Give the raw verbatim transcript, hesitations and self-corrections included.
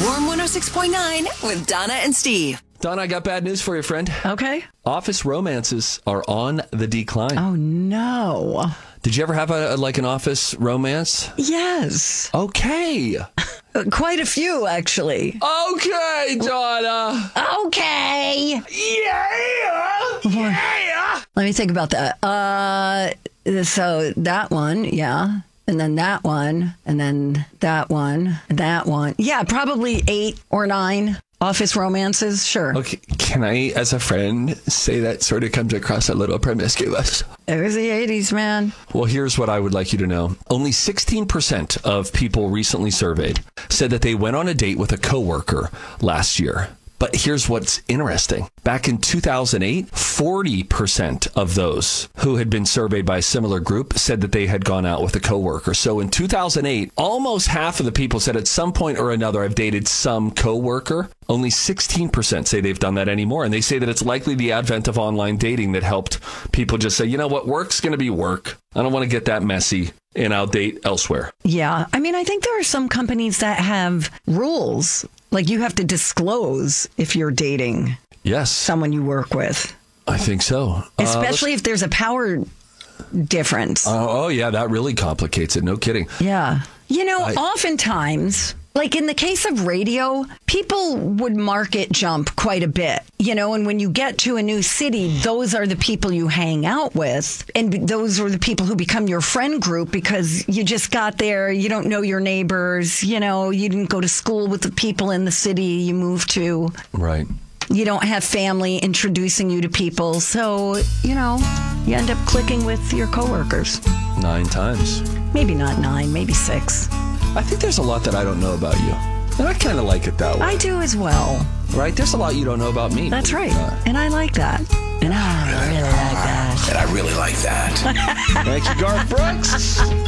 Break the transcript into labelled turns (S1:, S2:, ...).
S1: Storm one oh six point nine with Donna and Steve.
S2: Donna, I got bad news for you, friend.
S3: Okay.
S2: Office romances are on the decline.
S3: Oh, no.
S2: Did you ever have a, like an office romance?
S3: Yes.
S2: Okay.
S3: Quite a few, actually.
S2: Okay, Donna.
S3: Okay.
S2: Yeah. Yeah.
S3: Let me think about that. Uh, so that one, yeah. And then that one, and then that one, that one. Yeah, probably eight or nine office romances, sure.
S2: Okay, can I, as a friend, say that sort of comes across a little promiscuous?
S3: It was the eighties, man.
S2: Well, here's what I would like you to know. Only sixteen percent of people recently surveyed said that they went on a date with a coworker last year. But here's what's interesting. Back in two thousand eight, forty percent of those who had been surveyed by a similar group said that they had gone out with a coworker. So in two thousand eight, almost half of the people said at some point or another, I've dated some coworker. Only sixteen percent say they've done that anymore. And they say that it's likely the advent of online dating that helped people just say, you know what, work's going to be work. I don't want to get that messy, and I'll date elsewhere.
S3: Yeah. I mean, I think there are some companies that have rules. Like you have to disclose if you're dating
S2: Yes.
S3: someone you work with.
S2: I think so.
S3: Especially uh, if there's a power difference.
S2: Uh, oh, yeah, that really complicates it. No kidding.
S3: Yeah. You know,
S2: I,
S3: oftentimes, like in the case of radio, people would market jump quite a bit, you know, and when you get to a new city, those are the people you hang out with. And those are the people who become your friend group because you just got there. You don't know your neighbors. You know, you didn't go to school with the people in the city you moved to.
S2: Right.
S3: You don't have family introducing you to people. So, you know, you end up clicking with your coworkers.
S2: Nine times.
S3: Maybe not nine, maybe six.
S2: I think there's a lot that I don't know about you. And I kind of like it that way.
S3: I do as well.
S2: Right? There's a lot you don't know about me.
S3: That's right. And I like that. And I really like that.
S4: And I really like that.
S2: Thank you, Garth Brooks.